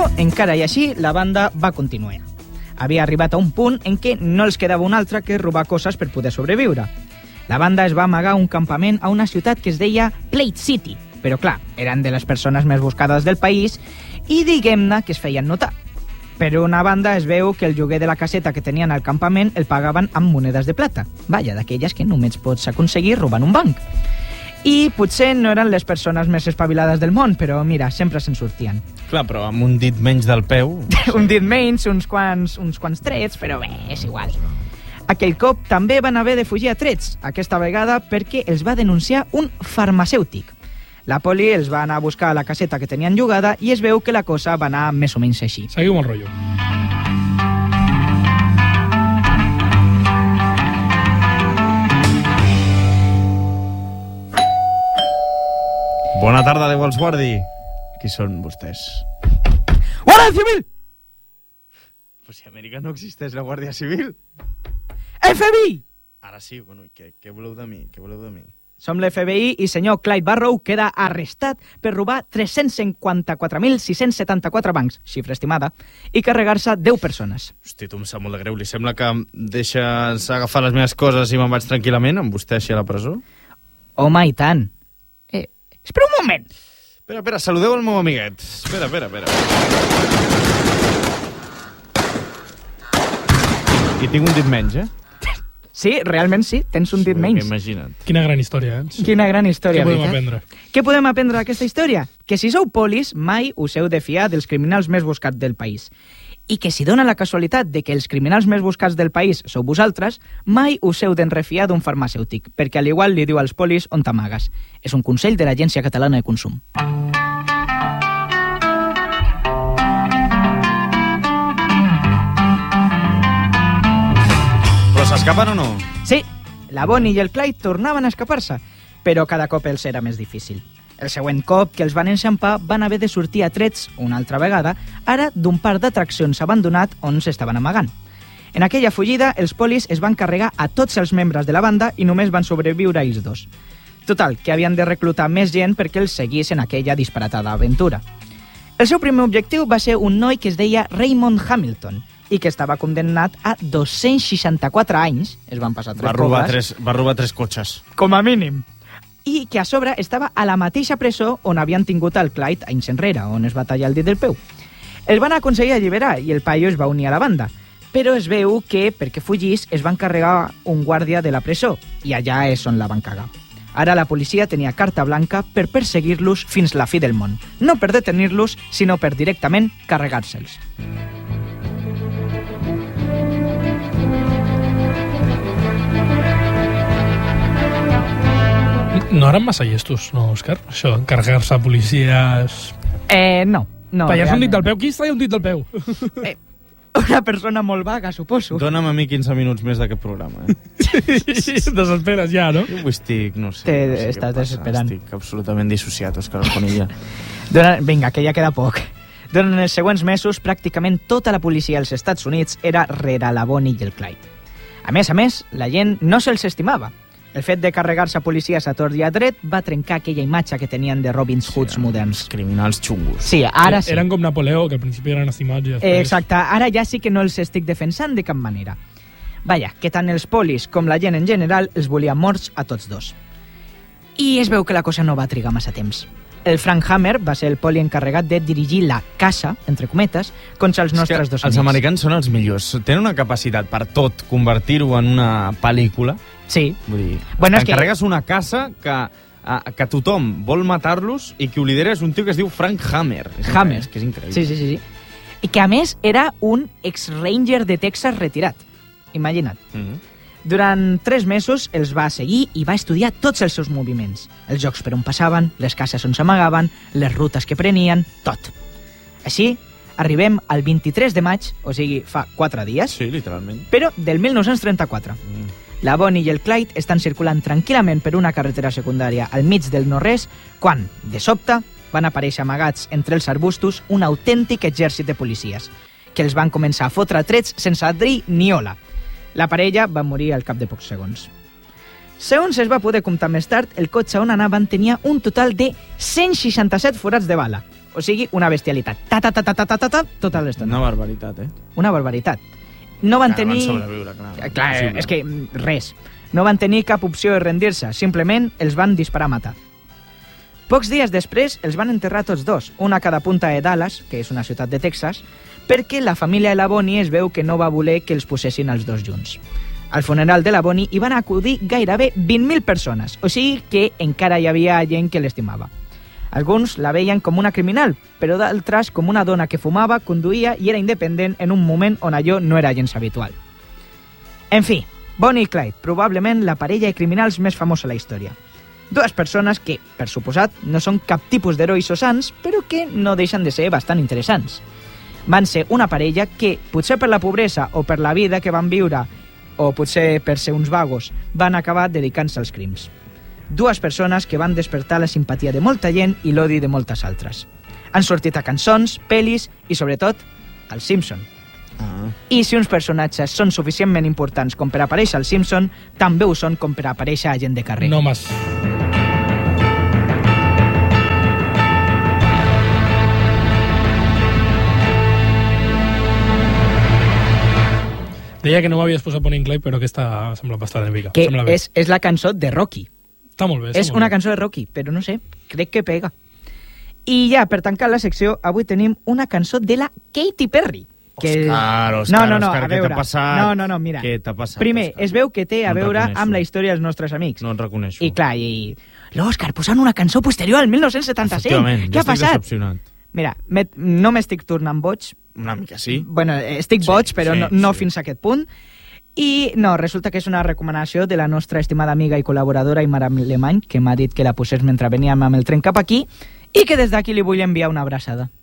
encara i així, la banda va continuar. Havia arribat a un punt en què no els quedava un altre que robar coses per poder sobreviure. La banda es va amagar a un campament a una ciutat que es deia Plate City, però clar, eren de les persones més buscades del país i diguem-ne que es feien notar. Per una banda es veu que el lloguer de la caseta que tenien al campament el pagaven amb monedes de plata. Vaja, d'aquelles que només pots aconseguir robant un banc. I potser no eren les persones més espavilades del món, però mira, sempre se'n sortien. Clar, però amb un dit menys del peu... Un dit menys, uns quants trets, però bé, és igual. Aquell cop també van haver de fugir a trets, aquesta vegada perquè els va denunciar un farmacèutic. La poli els va anar a buscar a la caseta que tenien llogada i es veu que la cosa va anar més o menys així. Seguim el rotllo. Bona tarda, Déu els guardi. Qui són vostès? Guàrdia Civil! Però si a Amèrica no existeix la Guàrdia Civil. FBI! Ara sí, bueno, què voleu de mi? Què voleu de mi? Som l'FBI i senyor Clyde Barrow queda arrestat per robar 354.674 bancs, xifra estimada, i carregar-se 10 persones. Hosti, tu em sap molt de greu. Li sembla que em deixes agafar les meves coses i me'n vaig tranquil·lament amb vostè així a la presó? Home, i tant. Espera un moment. Espera, saludeu el meu amiguet. Espera. I tinc un dit menys, Sí, realment sí, tens un dit menys. Imagina't. Quina gran història, Quina gran història, Què podem veritat? aprendre? Què podem aprendre d'aquesta història? Que si sou polis, mai us heu de fiar dels criminals més buscats del país. I que si dona la casualitat de que els criminals més buscats del país sou vosaltres, mai us heu d'enrefiar d'un farmacèutic, perquè al igual li diu als polis on t'amagues. És un consell de l'Agència Catalana de Consum. Però s'escapen o no? Sí, la Bonnie i el Clyde tornaven a escapar-se, però cada cop els era més difícil. El següent cop que els van enxampar van haver de sortir a trets, una altra vegada, ara d'un parc d'atraccions abandonat on s'estaven amagant. En aquella fugida, els polis es van carregar a tots els membres de la banda i només van sobreviure ells dos. Total, que havien de reclutar més gent perquè els seguís en aquella disparatada aventura. El seu primer objectiu va ser un noi que es deia Raymond Hamilton i que estava condemnat a 264 anys, es van passar 3 cobles... Va robar 3 cotxes. Com a mínim. I que a sobre estava a la mateixa presó on havien tingut el Clyde anys enrere, on es va tallar el dit del peu. El van aconseguir alliberar i el paio es va unir a la banda, però es veu que, perquè fugís, es van carregar un guàrdia de la presó, i allà és on la van cagar. Ara la policia tenia carta blanca per perseguir-los fins la fi del món. No per detenir-los, sinó per directament carregar-se'ls. No eren massa llestos, no, Òscar? Això, carregar-se a policies... No. Tallar-se un dit del peu? Qui es talla un dit del peu? Una persona molt vaga, suposo. Dona'm a mi 15 minuts més d'aquest programa, Desesperes ja, no? Jo estic, no sé Estàs desesperant. Estic absolutament dissociat, Òscar Alconilla. Vinga, que ja queda poc. Durant els següents mesos, pràcticament tota la policia als Estats Units era rere la Bonnie i el Clyde. A més, la gent no se'ls estimava. El fet de carregar-se a policies a tort i a dret va trencar aquella imatge que tenien de Robin Hoods moderns. Criminals xungos. Sí, ara sí. Eren com Napoleó, que al principi eren estimats i després... Exacte, ara ja sí que no els estic defensant de cap manera. Vaja, que tant els polis com la gent en general els volien morts a tots dos. I es veu que la cosa no va trigar massa temps. El Frank Hammer va ser el poli encarregat de dirigir la caça, entre cometes, contra els nostres dos amics. Els americans són els millors. Tenen una capacitat per tot, convertir-ho en una pel·lícula. Sí. Vull dir, bueno, t'encarregues una caça que tothom vol matar-los i qui ho lidera és un tio que es diu Frank Hammer. Hammer. És que és increïble. Sí. I que, a més, era un ex-ranger de Texas retirat. Imagina't. Durant 3 mesos els va seguir i va estudiar tots els seus moviments. Els jocs per on passaven, les cases on s'amagaven, les rutes que prenien, tot. Així, arribem al 23 de maig, o sigui, fa 4 dies. Sí, literalment. Però del 1934. La Bonnie i el Clyde estan circulant tranquil·lament per una carretera secundària al mig del no-res quan, de sobte, van aparèixer amagats entre els arbustos un autèntic exèrcit de policies, que els van començar a fotre trets sense dir ni hola. La parella va morir al cap de pocs segons. Segons es va poder comptar més tard, el cotxe on anaven tenia un total de 167 forats de bala. O sigui, una bestialitat. Tota l'estona. Una barbaritat, Una barbaritat. No van tenir... Van sobreviure, clar. Clar, és que res. No van tenir cap opció de rendir-se, simplement els van disparar a matar. Pocs dies després els van enterrar tots dos, una a cada punta de Dallas, que és una ciutat de Texas, perquè la família de la Bonnie es veu que no va voler que els posessin els dos junts. Al funeral de la Bonnie hi van acudir gairebé 20.000 persones, o sigui que encara hi havia gent que l'estimava. Alguns la veien com una criminal, però d'altres com una dona que fumava, conduïa i era independent en un moment on allò no era gens habitual. En fi, Bonnie i Clyde, probablement la parella de criminals més famosa a la història. Dues persones que, per suposat, no són cap tipus d'herois o sants, però que no deixen de ser bastant interessants. Van ser una parella que, potser per la pobresa o per la vida que van viure, o potser per ser uns vagos, van acabar dedicant-se als crims. Dues persones que van despertar la simpatia de molta gent i l'odi de moltes altres. Han sortit a cançons, pel·lis i, sobretot, als Simpson. I si uns personatges són suficientment importants com per aparèixer als Simpson, també ho són com per aparèixer a gent de carrer. No más. Deia que no m'havies posat Bonnie and Clyde, però aquesta sembla bastant èpica. Que és la cançó de Rocky. Està molt bé. És una cançó de Rocky, però no sé, crec que pega. I ja, per tancar la secció, avui tenim una cançó de la Katy Perry. Òscar, a veure. què t'ha passat? No, mira. Què t'ha passat, Primer, Òscar? es veu que té a No et veure reconeixo. amb la història dels nostres amics. No et reconeixo. I clar, l'Òscar posant una cançó posterior al 1975. Efectivament, Què ha estic passat? decepcionat. Mira, no m'estic tornant boig. Una mica, sí. Bueno, estic boig, però no fins a aquest punt. I no, resulta que és una recomanació de la nostra estimada amiga i col·laboradora Aimara Alemany, que m'ha dit que la posés mentre veníem amb el tren cap aquí, i que des d'aquí li vull enviar una abraçada.